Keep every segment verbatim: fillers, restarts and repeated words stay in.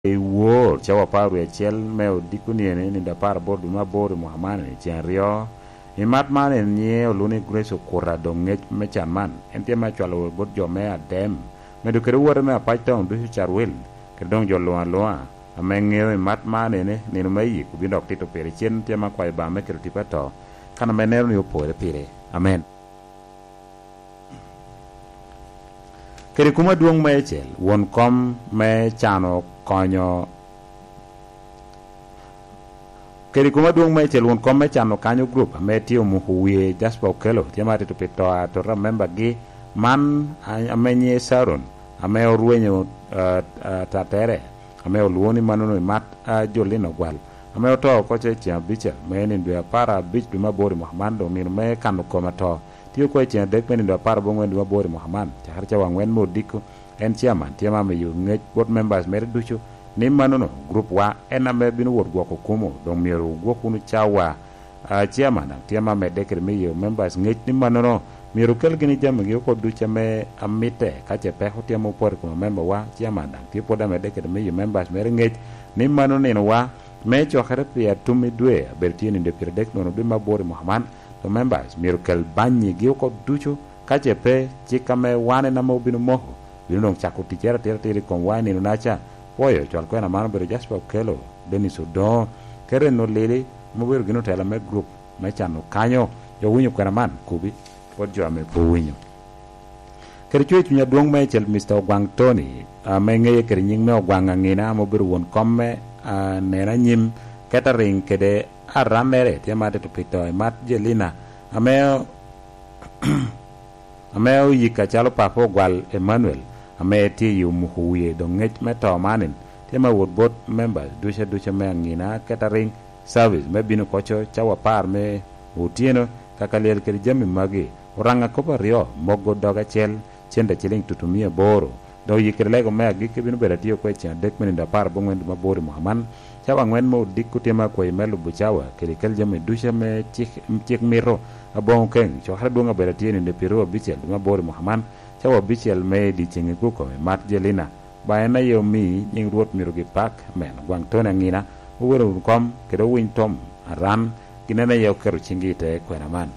e wo chawa paru e chel meo dikuni ne ni da par bordu ma boru muhammad ni rio e mat man en nie olune grace okura donget me chaman en tie ma chwalo bot jo me adem me do kere wore me apaiton du charwel ke dong jo loa loa amengeo e mat man ne ni no mai ku bindok tito pere chen tie ma kwai ba me kere tipato kana menero ni opore pire amen. Kere kuma duong me chel won kom me chano konyo kere kuma duong me chel won kom me chano kanyo group me tio mu huye jaspa okelo tiamate to pito to remember gi man amenye saron ame oruenyo uh, uh, tatere ame oluoni manono mat uh, jolino gwal ame oto ko che chia bicha me ni dwe para bich du mabori muhammad do min me kanu komato tio ko chia dek men do para bongwen du mabori muhammad cha har cha wangwen mo diko en chairman tiama me yu ngej board members mere duchu ni manono group wa en ame binu wor goko kumo do miru goku nu chawa uh, chairman tiama me dek me yu members ngej ni manono miru kel gini jam gi ko ducha me amite ka che pe hotia mo por ko member wa chairman dang ti poda me dek me yu members mere ngej ni manono en wa me cho kharap ya tumi dwe bertini de pirdek no bi mabori muhammad to members miracle banyi gi ko duchu ka che pe chikame wane na mo binu mo binu chako tijera tera teri kon wani no nacha poyo chal ko na mano ber jaspa kelo deniso do kere no lele mo ber gino tela me group me chano kanyo yo winyo ko na man kubi pod jo ame po winyo kere chwe nya duong me chel mister Ogwang Tony ame ngeye kere nying me Ogwang ngina mo ber won komme a nera nyim catering kede aramere tiamate to pito e mat jelina ameo ameo yika chalo papo gwal Emmanuel ame ti yu muhuye do ngech meto manin tiama wod bot members dusha dusha me ngina catering service me binu kocho chawa par me utieno kakalel kede jami magi oranga kopa rio mogo doga chel chenda chiling tutumia boro do yikirlego me agi ke binu beratio ko chen dek men da par bongwen ma bori muhammad chawa ngwen mo dikuti ma ko melu buchawa kele kel jame dusha me chik chik miro abon ken cho har dunga beratio ni de piro bichel ma bori muhammad chawa bichel me di chingi ku ko mat jelina bayana yo mi nying ruot miro gi pak men gwang tona ngina woro kom kedo win tom aran kinena yo keru chingi te ko na man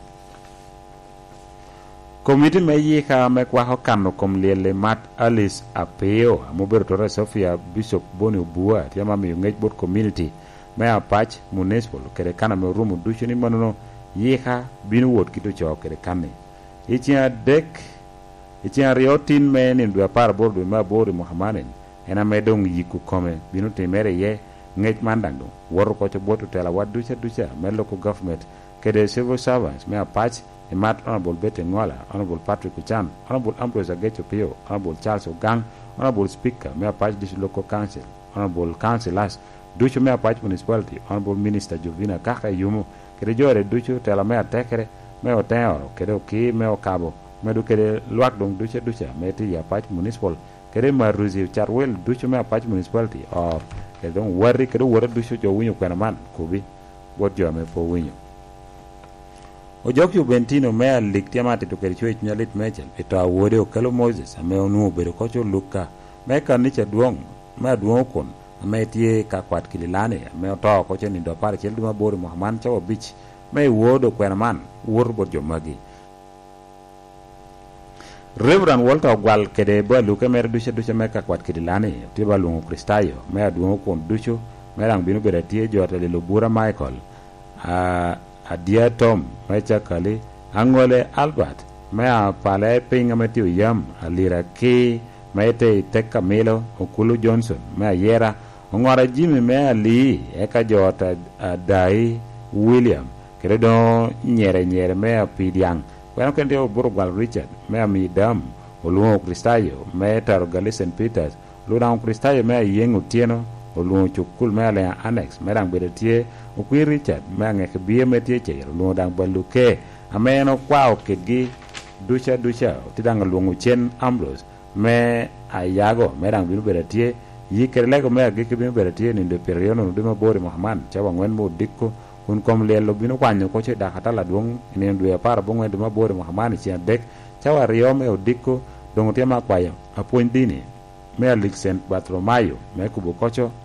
komiti me yika me kwa hokano kom lele mat Alice Apeo moberto Sofia Bishop Boni Bua tiama me ngej bot community me apach municipal kere kana me rumu duchu ni manono yika binu wot kitu cho kere kane ichia dek ichia riotin me ni dua par bordo ma bori muhammaden ena me dong yiku kome binu temere ye ngej mandando wor ko to botu tela waducha ducha me local government kere civil servants me apach e mat honorable Betty Ngola, honorable Patrick Kuchan, honorable Ambrose Agecho Pio, honorable Charles Ogang, honorable Speaker, Mayor Patch District Local Council, honorable Councilors, Ducho Mayor Patch Municipality, honorable Minister Jovina Kaka Yumu, kere jore Ducho tela Mayor Tekere, Mayor Teoro, kere Oki, Mayor Cabo, Medu kere Luak Dong Ducha Ducha, Meti ya Patch Municipal, kere Maruzi Charwell, Ducho Mayor Patch Municipality, or kere Dong Worry, kere Worry Ducho Jo Winyo Kwanaman, Kubi, what you are for Winyo. Ojok Bentino mea lik tiamate to kere chwe nyalit mechel pito awode okelo Moses ame onu bere kocho Luka me kanicha duong me duong kon ame tie ka kwat kililane ame oto kocho ni do par chel duma bori muhammad chawo bich me wodo kwenaman wor bot jo magi Reverend Walter Gwal kede bo Luka mere dusha dusha me ka kwat kililane tiba lungo Kristayo me duong kon ducho me rang binu bere tie jota le lobura Michael a adia Tom mecha kali angole Albert mea pale pinga metiu yam alira ki mete teka melo okulu Johnson mea yera ngora Jimmy mea li eka jota dai William credo nyere nyere mea pidiang kwano kende Burgal Richard mea midam oluo Kristayo mea tarogale Saint Peters luna Kristayo mea yengu tieno oluo chukul mea le annex mea beretie okwi Richard mea ngeke biye metie che oluo dang baluke ameno kwao kidgi ducha ducha tidang luongo chen Ambrose me ayago me dang binu beretie yikerlego mea gike binu beretie ni de periono ndima bori muhammad chawa ngwen mo dikko un kom lelo binu kwanyo koche da hatala duong ni ndu para bongwe ndima bori muhammad chi dek chawa riome o dikko dongo tema kwayo apoin dini me alik Saint Bartholomew me kubo kocho